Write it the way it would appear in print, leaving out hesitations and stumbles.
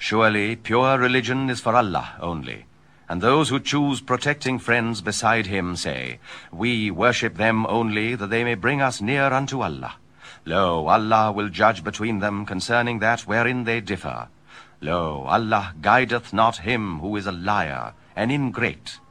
Surely pure religion is for Allah only, and those who choose protecting friends beside him say, We worship them only that they may bring us near unto Allah. Lo, Allah will judge between them concerning that wherein they differ. Lo, Allah guideth not him who is a liar, an ingrate.